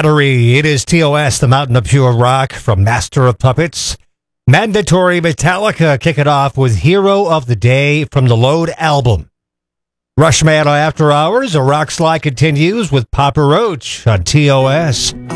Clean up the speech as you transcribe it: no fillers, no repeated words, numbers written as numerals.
Battery. It is TOS, the Mountain of Pure Rock from Master of Puppets. Mandatory Metallica kick it off with Hero of the Day from the Load album. Rushman After Hours, a rock slide continues with Papa Roach on TOS.